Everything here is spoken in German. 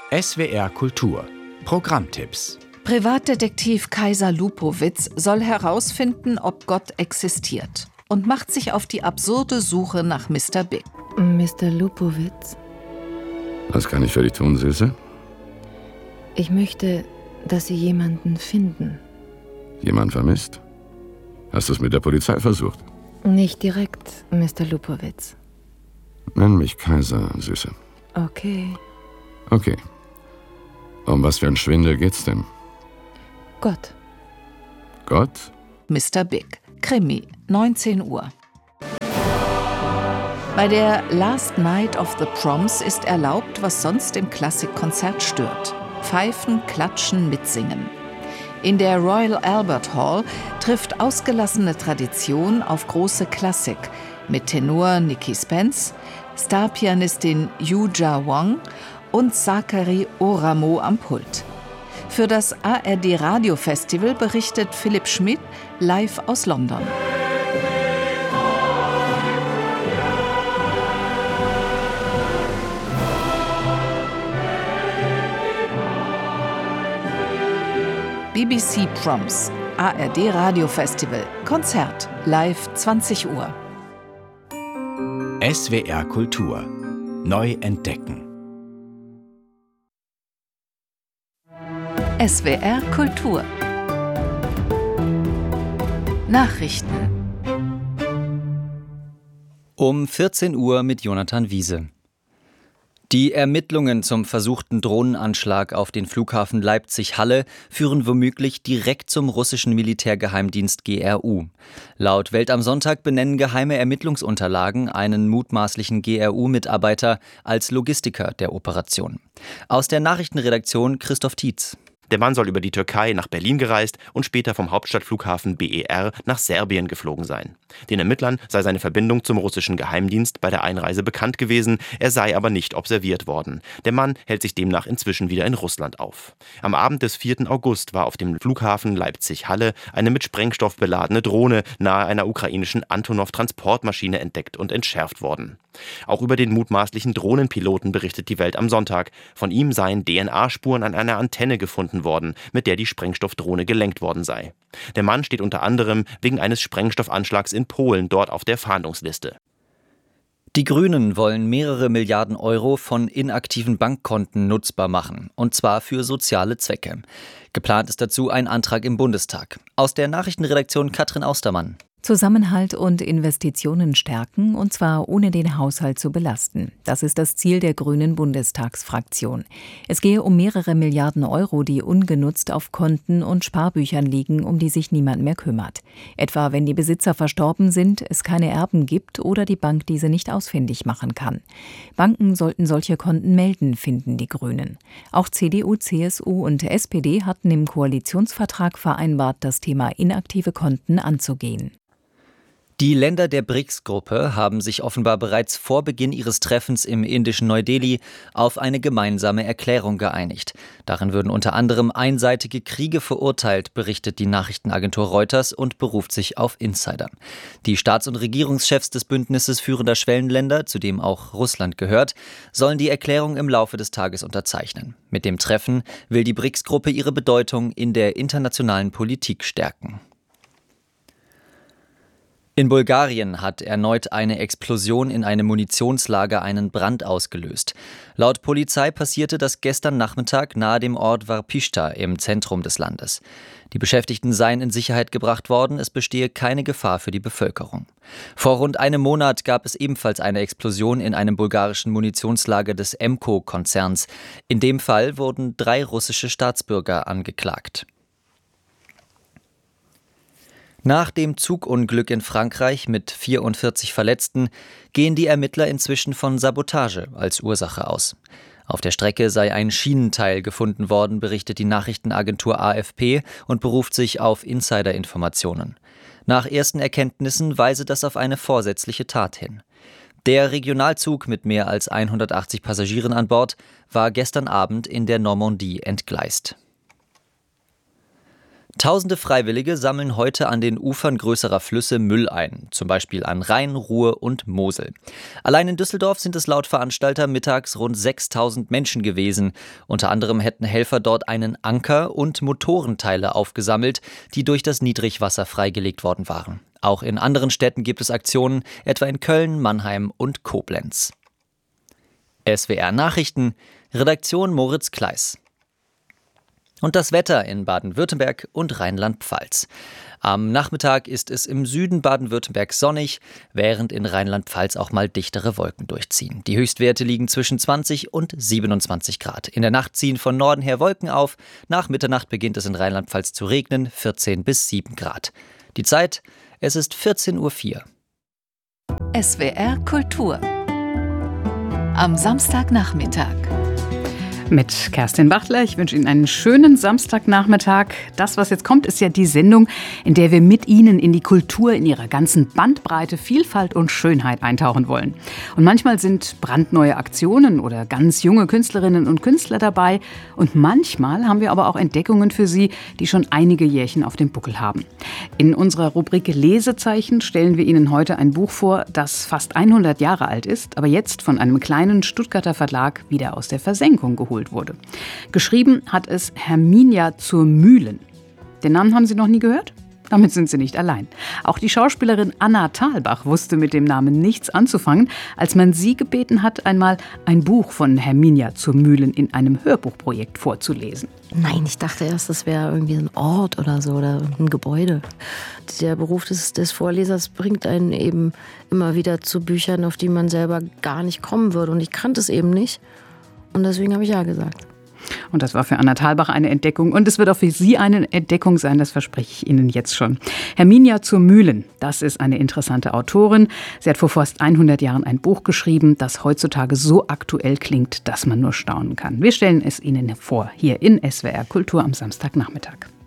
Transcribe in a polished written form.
SWR Kultur Programmtipps. Privatdetektiv Kaiser Lupowitz soll herausfinden, ob Gott existiert und macht sich auf die absurde Suche nach Mr. Big. Mr. Lupowitz? Was kann ich für dich tun, Süße? Ich möchte, dass Sie jemanden finden. Jemand vermisst? Hast du es mit der Polizei versucht? Nicht direkt, Mr. Lupowitz. Nenn mich Kaiser, Süße. Okay. Okay. Um was für ein Schwindel geht's denn? Gott. Gott? Mr. Big. Krimi, 19 Uhr. Bei der Last Night of the Proms ist erlaubt, was sonst im Klassikkonzert stört. Pfeifen, Klatschen, Mitsingen. In der Royal Albert Hall trifft ausgelassene Tradition auf große Klassik mit Tenor Nicky Spence, Starpianistin Yuja Wang und Zachary Oramo am Pult. Für das ARD Radio Festival berichtet Philipp Schmidt live aus London. BBC Proms, ARD Radio Festival, Konzert, live 20 Uhr. SWR Kultur neu entdecken. SWR Kultur Nachrichten Um 14 Uhr mit Jonathan Wiese. Die Ermittlungen zum versuchten Drohnenanschlag auf den Flughafen Leipzig-Halle führen womöglich direkt zum russischen Militärgeheimdienst GRU. Laut Welt am Sonntag benennen geheime Ermittlungsunterlagen einen mutmaßlichen GRU-Mitarbeiter als Logistiker der Operation. Aus der Nachrichtenredaktion Christoph Tietz. Der Mann soll über die Türkei nach Berlin gereist und später vom Hauptstadtflughafen BER nach Serbien geflogen sein. Den Ermittlern sei seine Verbindung zum russischen Geheimdienst bei der Einreise bekannt gewesen, er sei aber nicht observiert worden. Der Mann hält sich demnach inzwischen wieder in Russland auf. Am Abend des 4. August war auf dem Flughafen Leipzig-Halle eine mit Sprengstoff beladene Drohne nahe einer ukrainischen Antonov-Transportmaschine entdeckt und entschärft worden. Auch über den mutmaßlichen Drohnenpiloten berichtet die Welt am Sonntag. Von ihm seien DNA-Spuren an einer Antenne gefunden worden, mit der die Sprengstoffdrohne gelenkt worden sei. Der Mann steht unter anderem wegen eines Sprengstoffanschlags in Polen dort auf der Fahndungsliste. Die Grünen wollen mehrere Milliarden Euro von inaktiven Bankkonten nutzbar machen, und zwar für soziale Zwecke. Geplant ist dazu ein Antrag im Bundestag. Aus der Nachrichtenredaktion Katrin Austermann. Zusammenhalt und Investitionen stärken, und zwar ohne den Haushalt zu belasten. Das ist das Ziel der Grünen Bundestagsfraktion. Es gehe um mehrere Milliarden Euro, die ungenutzt auf Konten und Sparbüchern liegen, um die sich niemand mehr kümmert. Etwa wenn die Besitzer verstorben sind, es keine Erben gibt oder die Bank diese nicht ausfindig machen kann. Banken sollten solche Konten melden, finden die Grünen. Auch CDU, CSU und SPD hatten im Koalitionsvertrag vereinbart, das Thema inaktive Konten anzugehen. Die Länder der BRICS-Gruppe haben sich offenbar bereits vor Beginn ihres Treffens im indischen Neu-Delhi auf eine gemeinsame Erklärung geeinigt. Darin würden unter anderem einseitige Kriege verurteilt, berichtet die Nachrichtenagentur Reuters und beruft sich auf Insider. Die Staats- und Regierungschefs des Bündnisses führender Schwellenländer, zu dem auch Russland gehört, sollen die Erklärung im Laufe des Tages unterzeichnen. Mit dem Treffen will die BRICS-Gruppe ihre Bedeutung in der internationalen Politik stärken. In Bulgarien hat erneut eine Explosion in einem Munitionslager einen Brand ausgelöst. Laut Polizei passierte das gestern Nachmittag nahe dem Ort Varpishta im Zentrum des Landes. Die Beschäftigten seien in Sicherheit gebracht worden, es bestehe keine Gefahr für die Bevölkerung. Vor rund einem Monat gab es ebenfalls eine Explosion in einem bulgarischen Munitionslager des Emco-Konzerns. In dem Fall wurden 3 russische Staatsbürger angeklagt. Nach dem Zugunglück in Frankreich mit 44 Verletzten gehen die Ermittler inzwischen von Sabotage als Ursache aus. Auf der Strecke sei ein Schienenteil gefunden worden, berichtet die Nachrichtenagentur AFP und beruft sich auf Insider-Informationen. Nach ersten Erkenntnissen weise das auf eine vorsätzliche Tat hin. Der Regionalzug mit mehr als 180 Passagieren an Bord war gestern Abend in der Normandie entgleist. Tausende Freiwillige sammeln heute an den Ufern größerer Flüsse Müll ein, zum Beispiel an Rhein, Ruhr und Mosel. Allein in Düsseldorf sind es laut Veranstalter mittags rund 6.000 Menschen gewesen. Unter anderem hätten Helfer dort einen Anker und Motorenteile aufgesammelt, die durch das Niedrigwasser freigelegt worden waren. Auch in anderen Städten gibt es Aktionen, etwa in Köln, Mannheim und Koblenz. SWR Nachrichten, Redaktion Moritz Kleiss. Und das Wetter in Baden-Württemberg und Rheinland-Pfalz. Am Nachmittag ist es im Süden Baden-Württembergs sonnig, während in Rheinland-Pfalz auch mal dichtere Wolken durchziehen. Die Höchstwerte liegen zwischen 20 und 27 Grad. In der Nacht ziehen von Norden her Wolken auf. Nach Mitternacht beginnt es in Rheinland-Pfalz zu regnen, 14 bis 7 Grad. Die Zeit, es ist 14:04 Uhr. SWR Kultur am Samstagnachmittag. Mit Kerstin Bachtler. Ich wünsche Ihnen einen schönen Samstagnachmittag. Das, was jetzt kommt, ist ja die Sendung, in der wir mit Ihnen in die Kultur in ihrer ganzen Bandbreite, Vielfalt und Schönheit eintauchen wollen. Und manchmal sind brandneue Aktionen oder ganz junge Künstlerinnen und Künstler dabei. Und manchmal haben wir aber auch Entdeckungen für Sie, die schon einige Jährchen auf dem Buckel haben. In unserer Rubrik Lesezeichen stellen wir Ihnen heute ein Buch vor, das fast 100 Jahre alt ist, aber jetzt von einem kleinen Stuttgarter Verlag wieder aus der Versenkung geholt wurde. Geschrieben hat es Herminia zur Mühlen. Den Namen haben Sie noch nie gehört? Damit sind Sie nicht allein. Auch die Schauspielerin Anna Thalbach wusste mit dem Namen nichts anzufangen, als man sie gebeten hat, einmal ein Buch von Herminia zur Mühlen in einem Hörbuchprojekt vorzulesen. Nein, ich dachte erst, das wäre irgendwie ein Ort oder so oder ein Gebäude. Der Beruf des Vorlesers bringt einen eben immer wieder zu Büchern, auf die man selber gar nicht kommen würde. Und ich kannte es eben nicht. Und deswegen habe ich ja gesagt. Und das war für Anna Thalbach eine Entdeckung. Und es wird auch für Sie eine Entdeckung sein, das verspreche ich Ihnen jetzt schon. Herminia zur Mühlen, das ist eine interessante Autorin. Sie hat vor fast 100 Jahren ein Buch geschrieben, das heutzutage so aktuell klingt, dass man nur staunen kann. Wir stellen es Ihnen vor, hier in SWR Kultur am Samstagnachmittag.